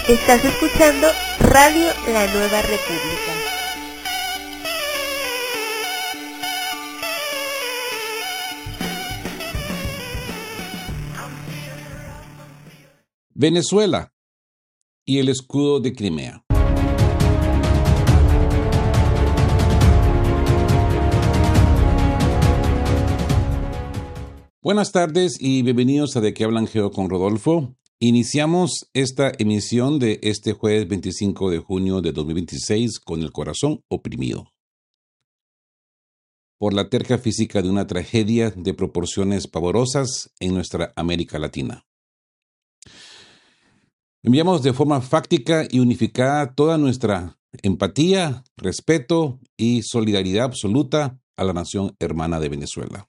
Estás escuchando Radio La Nueva República. Venezuela y el escudo de Crimea. Buenas tardes y bienvenidos a De qué hablan Geo con Rodolfo. Iniciamos esta emisión de este jueves 25 de junio de 2026 con el corazón oprimido por la terca física de una tragedia de proporciones pavorosas en nuestra América Latina. Enviamos de forma fáctica y unificada toda nuestra empatía, respeto y solidaridad absoluta a la nación hermana de Venezuela.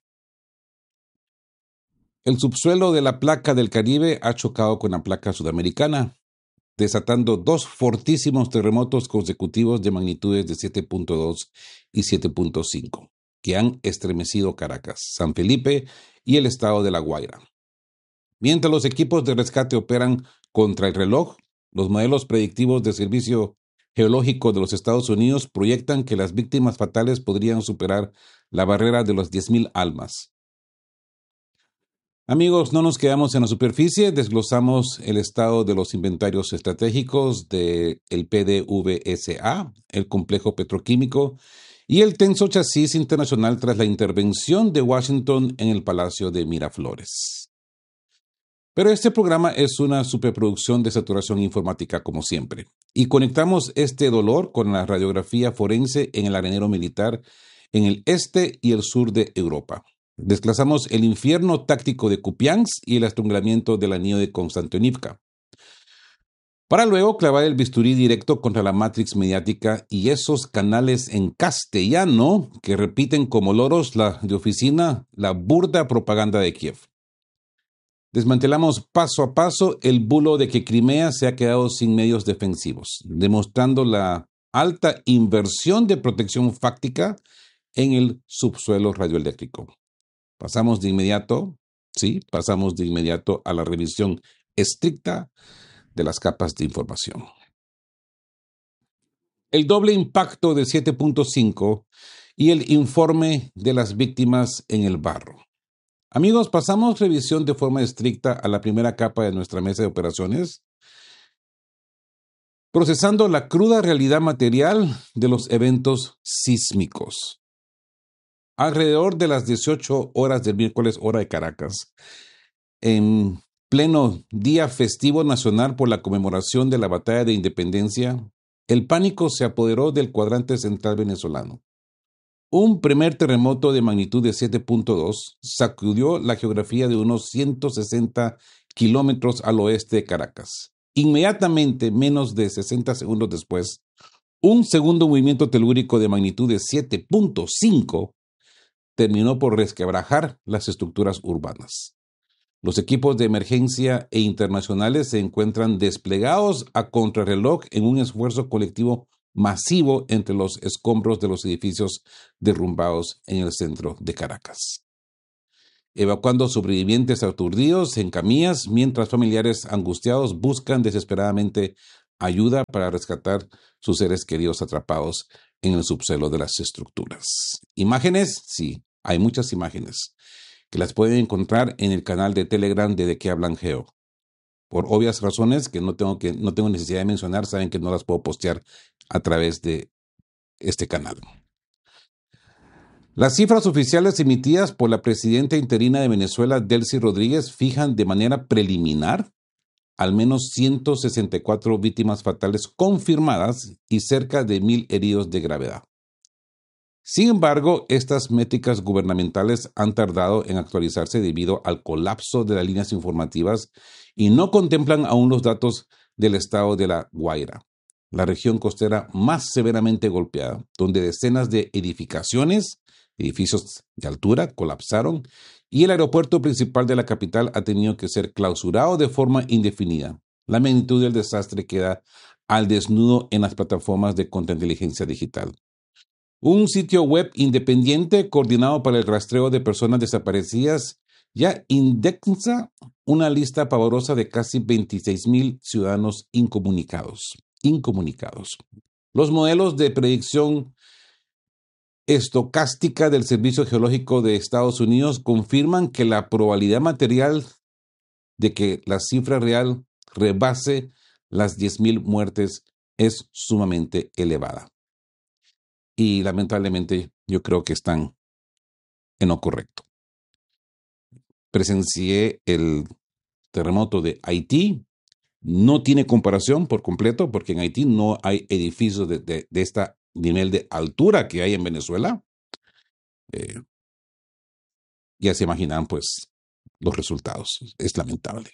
El subsuelo de la placa del Caribe ha chocado con la placa sudamericana, desatando dos fortísimos terremotos consecutivos de magnitudes de 7.2 y 7.5, que han estremecido Caracas, San Felipe y el estado de La Guaira. Mientras los equipos de rescate operan contra el reloj, los modelos predictivos de Servicio Geológico de los Estados Unidos proyectan que las víctimas fatales podrían superar la barrera de los 10,000 almas. Amigos, no nos quedamos en la superficie, desglosamos el estado de los inventarios estratégicos del PDVSA, el complejo petroquímico y el tenso chasis internacional tras la intervención de Washington en el Palacio de Miraflores. Pero este programa es una superproducción de saturación informática como siempre, y conectamos este dolor con la radiografía forense en el arenero militar en el este y el sur de Europa. Desplazamos el infierno táctico de Kupiansk y el estrangulamiento del anillo de Konstantinivka, para luego clavar el bisturí directo contra la matrix mediática y esos canales en castellano que repiten como loros la de oficina la burda propaganda de Kiev. Desmantelamos paso a paso el bulo de que Crimea se ha quedado sin medios defensivos, demostrando la alta inversión de protección fáctica en el subsuelo radioeléctrico. Pasamos de inmediato a la revisión estricta de las capas de información. El doble impacto de 7.5 y el informe de las víctimas en el barro. Amigos, pasamos revisión de forma estricta a la primera capa de nuestra mesa de operaciones, procesando la cruda realidad material de los eventos sísmicos. Alrededor de las 18 horas del miércoles, hora de Caracas, en pleno día festivo nacional por la conmemoración de la Batalla de Independencia, el pánico se apoderó del cuadrante central venezolano. Un primer terremoto de magnitud de 7.2 sacudió la geografía de unos 160 kilómetros al oeste de Caracas. Inmediatamente, menos de 60 segundos después, un segundo movimiento telúrico de magnitud de 7.5 terminó por resquebrajar las estructuras urbanas. Los equipos de emergencia e internacionales se encuentran desplegados a contrarreloj en un esfuerzo colectivo masivo entre los escombros de los edificios derrumbados en el centro de Caracas, evacuando sobrevivientes aturdidos en camillas mientras familiares angustiados buscan desesperadamente ayuda para rescatar sus seres queridos atrapados en el subsuelo de las estructuras. ¿Imágenes? Sí, hay muchas imágenes que las pueden encontrar en el canal de Telegram de qué hablan Geo. Por obvias razones que no tengo necesidad de mencionar, saben que no las puedo postear a través de este canal. Las cifras oficiales emitidas por la presidenta interina de Venezuela, Delcy Rodríguez, fijan de manera preliminar al menos 164 víctimas fatales confirmadas y cerca de 1,000 heridos de gravedad. Sin embargo, estas métricas gubernamentales han tardado en actualizarse debido al colapso de las líneas informativas y no contemplan aún los datos del estado de La Guaira, la región costera más severamente golpeada, donde decenas de edificios de altura colapsaron y el aeropuerto principal de la capital ha tenido que ser clausurado de forma indefinida. La magnitud del desastre queda al desnudo en las plataformas de contrainteligencia digital. Un sitio web independiente coordinado para el rastreo de personas desaparecidas ya indexa una lista pavorosa de casi 26,000 ciudadanos incomunicados. Los modelos de predicción estocástica del Servicio Geológico de Estados Unidos confirman que la probabilidad material de que la cifra real rebase las 10,000 muertes es sumamente elevada. Y lamentablemente yo creo que están en lo correcto. Presencié el terremoto de Haití. No tiene comparación por completo porque en Haití no hay edificios de este nivel de altura que hay en Venezuela. Ya se imaginan pues los resultados. Es lamentable.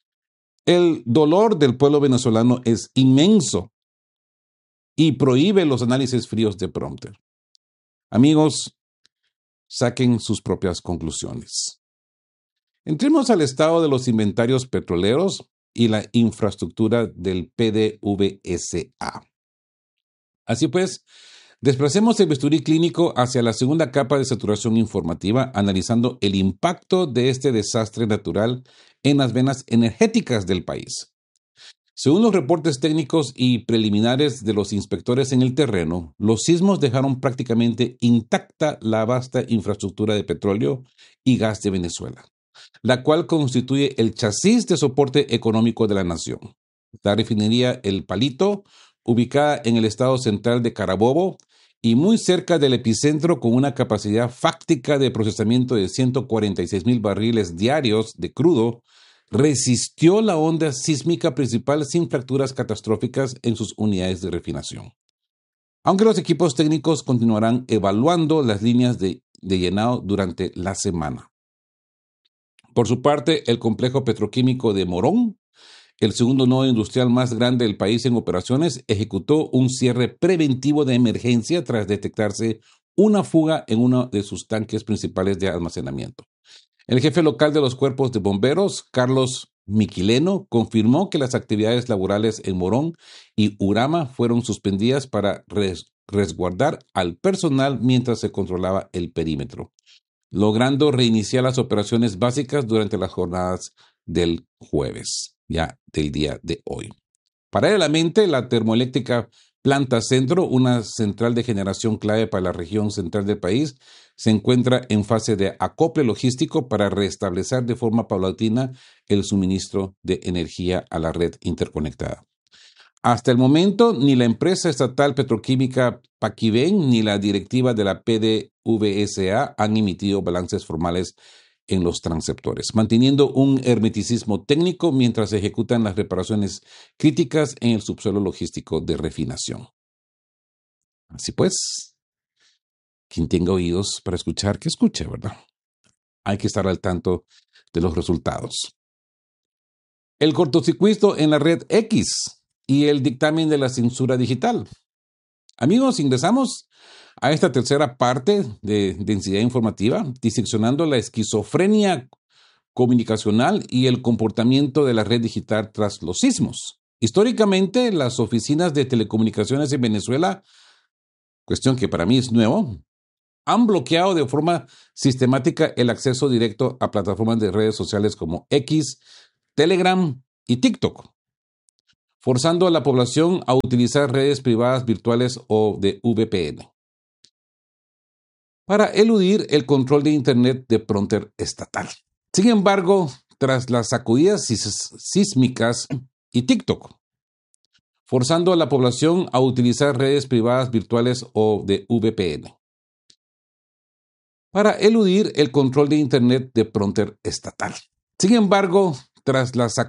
El dolor del pueblo venezolano es inmenso y prohíbe los análisis fríos de prompter. Amigos, saquen sus propias conclusiones. Entremos al estado de los inventarios petroleros y la infraestructura del PDVSA. Así pues, desplacemos el bisturí clínico hacia la segunda capa de saturación informativa, analizando el impacto de este desastre natural en las venas energéticas del país. Según los reportes técnicos y preliminares de los inspectores en el terreno, los sismos dejaron prácticamente intacta la vasta infraestructura de petróleo y gas de Venezuela, la cual constituye el chasis de soporte económico de la nación. La refinería El Palito, ubicada en el estado central de Carabobo y muy cerca del epicentro con una capacidad fáctica de procesamiento de 146,000 barriles diarios de crudo, resistió la onda sísmica principal sin fracturas catastróficas en sus unidades de refinación. Aunque los equipos técnicos continuarán evaluando las líneas de llenado durante la semana. Por su parte, el complejo petroquímico de Morón, el segundo nodo industrial más grande del país en operaciones, ejecutó un cierre preventivo de emergencia tras detectarse una fuga en uno de sus tanques principales de almacenamiento. El jefe local de los cuerpos de bomberos, Carlos Miquileno, confirmó que las actividades laborales en Morón y Urama fueron suspendidas para resguardar al personal mientras se controlaba el perímetro, logrando reiniciar las operaciones básicas durante las jornadas del jueves, ya del día de hoy. Paralelamente, la termoeléctrica Planta Centro, una central de generación clave para la región central del país, se encuentra en fase de acople logístico para restablecer de forma paulatina el suministro de energía a la red interconectada. Hasta el momento, ni la empresa estatal petroquímica Paquiven ni la directiva de la PDVSA han emitido balances formales en los transceptores, manteniendo un hermeticismo técnico mientras se ejecutan las reparaciones críticas en el subsuelo logístico de refinación. Así pues, quien tenga oídos para escuchar, que escuche, ¿verdad? Hay que estar al tanto de los resultados. El cortocircuito en la red X y el dictamen de la censura digital. Amigos, ingresamos a esta tercera parte de densidad informativa, diseccionando la esquizofrenia comunicacional y el comportamiento de la red digital tras los sismos. Históricamente, las oficinas de telecomunicaciones en Venezuela, cuestión que para mí es nuevo, han bloqueado de forma sistemática el acceso directo a plataformas de redes sociales como X, Telegram y TikTok, forzando a la población a utilizar redes privadas virtuales o de VPN para eludir el control de Internet de prompter estatal. Sin embargo, tras las sacudidas sísmicas y TikTok, forzando a la población a utilizar redes privadas virtuales o de VPN para eludir el control de Internet de prompter estatal. Sin embargo, tras las